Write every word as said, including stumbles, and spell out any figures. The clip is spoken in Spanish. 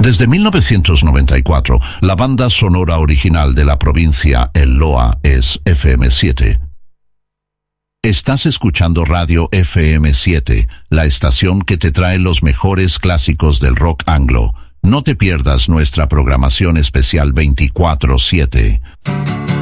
Desde mil novecientos noventa y cuatro, la banda sonora original de la provincia El Loa es F M siete. Estás escuchando Radio F M siete, la estación que te trae los mejores clásicos del rock anglo. No te pierdas nuestra programación especial veinticuatro siete.